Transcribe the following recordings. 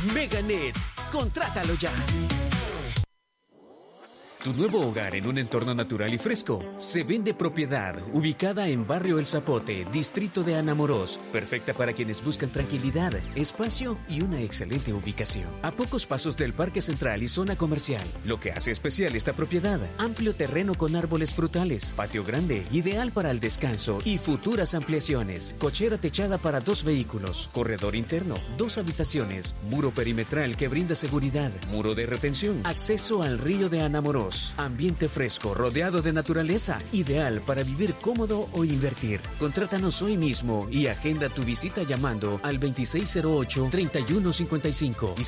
Meganet. Contrátalo ya. Tu nuevo hogar en un entorno natural y fresco. Se vende propiedad, ubicada en Barrio El Zapote, distrito de Anamorós. Perfecta para quienes buscan tranquilidad, espacio y una excelente ubicación. A pocos pasos del Parque Central y zona comercial. Lo que hace especial esta propiedad: amplio terreno con árboles frutales, patio grande, ideal para el descanso y futuras ampliaciones. Cochera techada para 2 vehículos, corredor interno, 2 habitaciones, muro perimetral que brinda seguridad, muro de retención, acceso al río de Anamorós. Ambiente fresco, rodeado de naturaleza, ideal para vivir cómodo o invertir. Contrátanos hoy mismo y agenda tu visita llamando al 2608-3155 y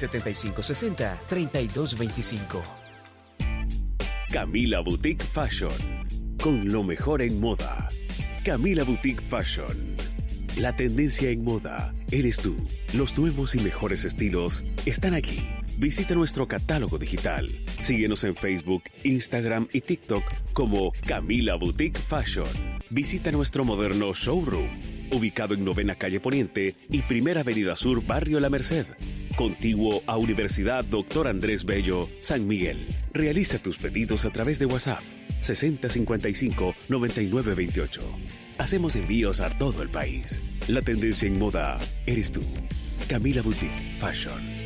7560-3225. Camila Boutique Fashion, con lo mejor en moda. Camila Boutique Fashion. La tendencia en moda eres tú. Los nuevos y mejores estilos están aquí. Visita nuestro catálogo digital. Síguenos en Facebook, Instagram y TikTok como Camila Boutique Fashion. Visita nuestro moderno showroom, ubicado en 9ª Calle Poniente y 1ª Avenida Sur, Barrio La Merced, contiguo a Universidad Dr. Andrés Bello, San Miguel. Realiza tus pedidos a través de WhatsApp 6055-9928. Hacemos envíos a todo el país. La tendencia en moda eres tú. Camila Boutique Fashion.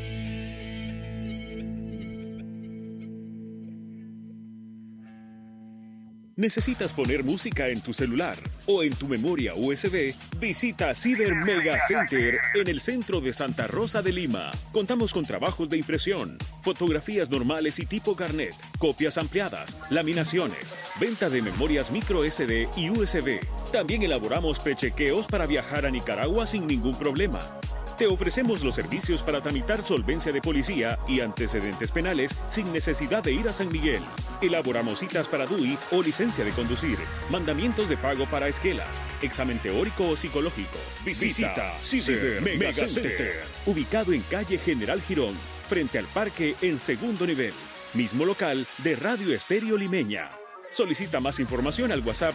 ¿Necesitas poner música en tu celular o en tu memoria USB? Visita Ciber Mega Center en el centro de Santa Rosa de Lima. Contamos con trabajos de impresión, fotografías normales y tipo carnet, copias ampliadas, laminaciones, venta de memorias micro SD y USB. También elaboramos prechequeos para viajar a Nicaragua sin ningún problema. Te ofrecemos los servicios para tramitar solvencia de policía y antecedentes penales sin necesidad de ir a San Miguel. Elaboramos citas para DUI o licencia de conducir, mandamientos de pago para esquelas, examen teórico o psicológico. Visita Ciber Mega Center, ubicado en calle General Girón, frente al parque en 2º nivel. Mismo local de Radio Estéreo Limeña. Solicita más información al WhatsApp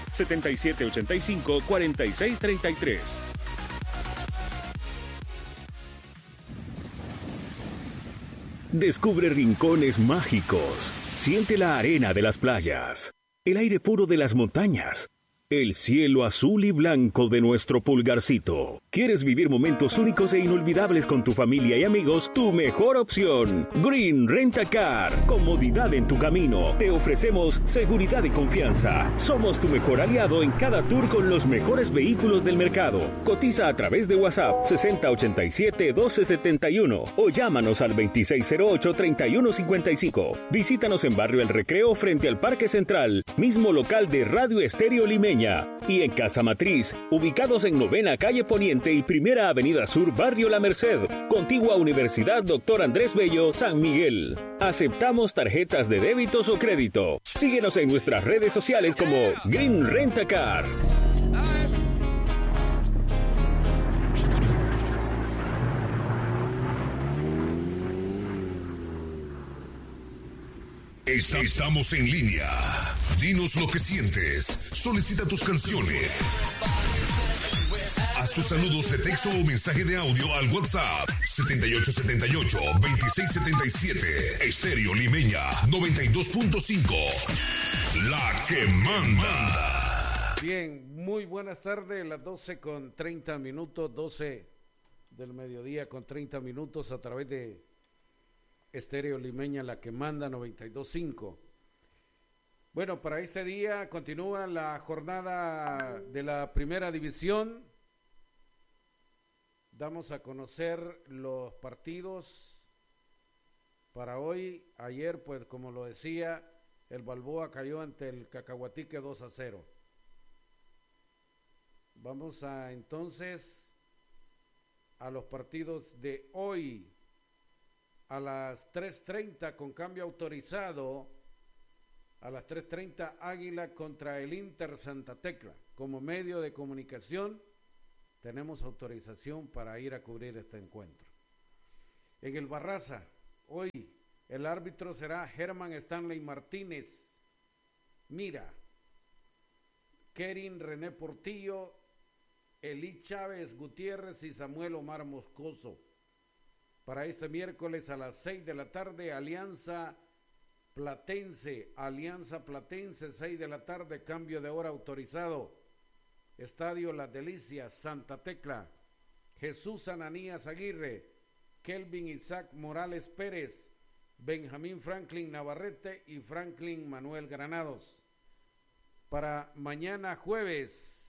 7785-4633. Descubre rincones mágicos. Siente la arena de las playas, el aire puro de las montañas, el cielo azul y blanco de nuestro Pulgarcito. ¿Quieres vivir momentos únicos e inolvidables con tu familia y amigos? Tu mejor opción, Green Rent a Car. Comodidad en tu camino. Te ofrecemos seguridad y confianza. Somos tu mejor aliado en cada tour con los mejores vehículos del mercado. Cotiza a través de WhatsApp 6087-1271 o llámanos al 2608-3155. Visítanos en Barrio El Recreo frente al Parque Central, mismo local de Radio Estéreo Limeña. Y en Casa Matriz, ubicados en 9ª Calle Poniente y 1ª Avenida Sur, Barrio La Merced, contigua a Universidad Dr. Andrés Bello, San Miguel. Aceptamos tarjetas de débitos o crédito. Síguenos en nuestras redes sociales como Green Rent a Car. Estamos en línea. Dinos lo que sientes. Solicita tus canciones. Haz tus saludos de texto o mensaje de audio al WhatsApp 7878-2677. Estéreo Limeña 92.5. La que manda. Bien, muy buenas tardes. Las 12:30, 12 del mediodía con 30 minutos a través de Estéreo Limeña, la que manda 92.5. Bueno, para este día continúa la jornada de la primera división. Damos a conocer los partidos para hoy. Ayer, pues como lo decía, el Balboa cayó ante el Cacahuatique 2-0. Vamos entonces a los partidos de hoy. A las 3:30 con cambio autorizado, a las 3:30 Águila contra el Inter Santa Tecla. Como medio de comunicación tenemos autorización para ir a cubrir este encuentro. En el Barraza, hoy el árbitro será Germán Stanley Martínez. Mira, Kerin René Portillo, Elí Chávez Gutiérrez y Samuel Omar Moscoso. Para este miércoles a las 6 de la tarde, Alianza Platense, 6 de la tarde, cambio de hora autorizado. Estadio Las Delicias, Santa Tecla. Jesús Ananías Aguirre, Kelvin Isaac Morales Pérez, Benjamín Franklin Navarrete y Franklin Manuel Granados. Para mañana jueves,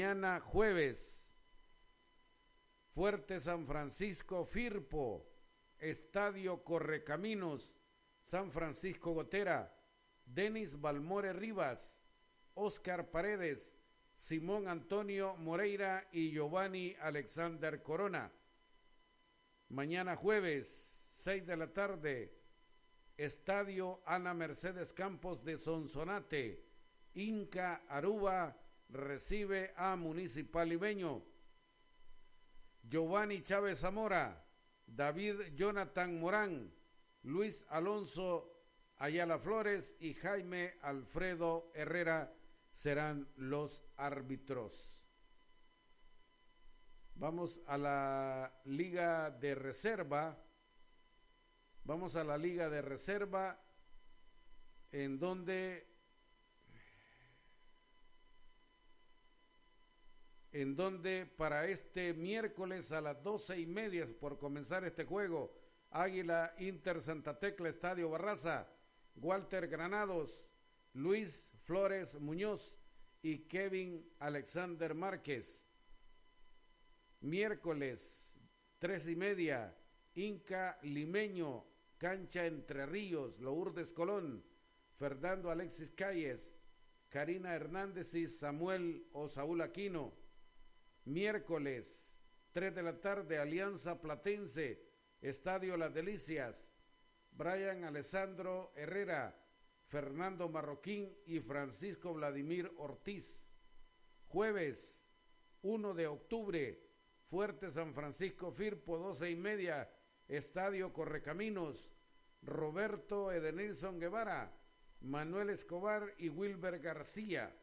Fuerte San Francisco Firpo, Estadio Correcaminos, San Francisco Gotera, Denis Balmore Rivas, Oscar Paredes, Simón Antonio Moreira y Giovanni Alexander Corona. Mañana jueves, 6 de la tarde, Estadio Ana Mercedes Campos de Sonsonate, Inca Aruba recibe a Municipal Limeño. Giovanni Chávez Zamora, David Jonathan Morán, Luis Alonso Ayala Flores y Jaime Alfredo Herrera serán los árbitros. Vamos a la Liga de Reserva. En donde para este miércoles a las 12:30, por comenzar este juego, Águila Inter Santa Tecla, Estadio Barraza, Walter Granados, Luis Flores Muñoz y Kevin Alexander Márquez. Miércoles 3:30, Inca Limeño, Cancha Entre Ríos, Lourdes Colón, Fernando Alexis Calles, Karina Hernández y Samuel o Saúl Aquino. Miércoles 3 de la tarde, Alianza Platense, Estadio Las Delicias, Brian Alessandro Herrera, Fernando Marroquín y Francisco Vladimir Ortiz. Jueves 1 de octubre, Fuerte San Francisco Firpo, 12:30, Estadio Correcaminos, Roberto Edenilson Guevara, Manuel Escobar y Wilber García.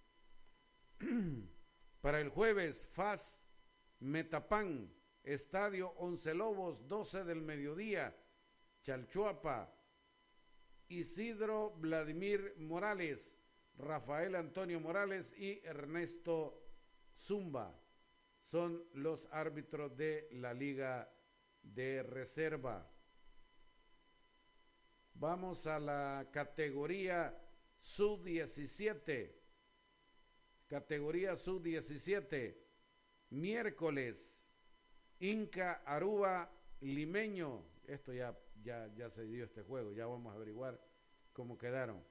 Para el jueves, FAS Metapán, Estadio Once Lobos, 12 del mediodía, Chalchuapa, Isidro Vladimir Morales, Rafael Antonio Morales y Ernesto Zumba son los árbitros de la Liga de Reserva. Vamos a la categoría Sub-17. Categoría Sub-17. Miércoles, Inca Aruba Limeño. Esto ya se dio este juego. Ya vamos a averiguar cómo quedaron.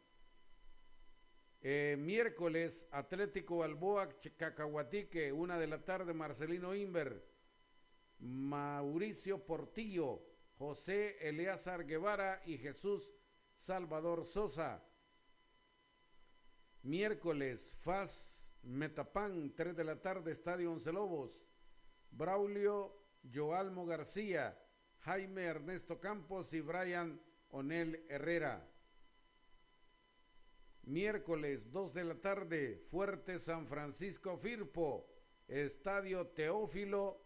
Miércoles, Atlético Balboa Cacahuatique, 1 de la tarde, Marcelino Inver, Mauricio Portillo, José Eleazar Guevara y Jesús Salvador Sosa. Miércoles, FAS Metapán, 3 de la tarde, Estadio Once Lobos, Braulio Joalmo García, Jaime Ernesto Campos y Brian Onel Herrera. Miércoles 2 de la tarde, Fuerte San Francisco Firpo, Estadio Teófilo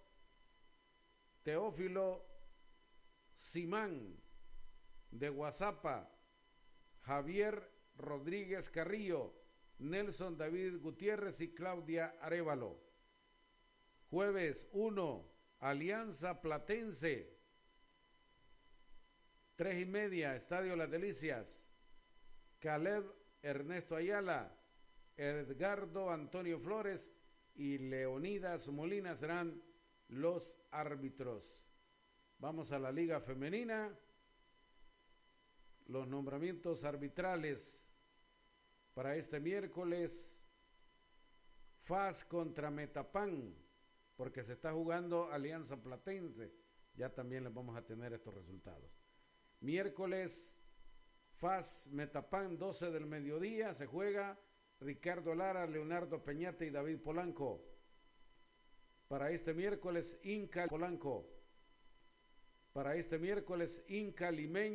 Simán de Guazapa, Javier Rodríguez Carrillo, Nelson David Gutiérrez y Claudia Arévalo. Jueves 1, Alianza Platense, 3:30, Estadio Las Delicias, Caleb Ernesto Ayala, Edgardo Antonio Flores y Leonidas Molina serán los árbitros. Vamos a la Liga Femenina. Los nombramientos arbitrales para este miércoles: FAS contra Metapán, porque se está jugando Alianza Platense. Ya también les vamos a tener estos resultados. Miércoles, FAS Metapán, 12 del mediodía, se juega Ricardo Lara, Leonardo Peñate y David Polanco. Para este miércoles, Inca Polanco. Para este miércoles, Inca Limeño.